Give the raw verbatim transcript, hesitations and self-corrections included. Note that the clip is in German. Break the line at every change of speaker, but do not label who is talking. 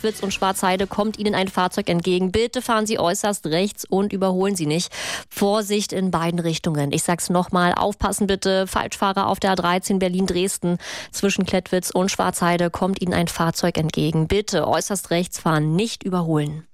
Klettwitz und Schwarzheide kommt Ihnen ein Fahrzeug entgegen. Bitte fahren Sie äußerst rechts und überholen Sie nicht. Vorsicht in beiden Richtungen. Ich sag's nochmal, aufpassen bitte. Falschfahrer auf der A dreizehn Berlin-Dresden. Zwischen Klettwitz und Schwarzheide kommt Ihnen ein Fahrzeug entgegen. Bitte äußerst rechts fahren, nicht überholen.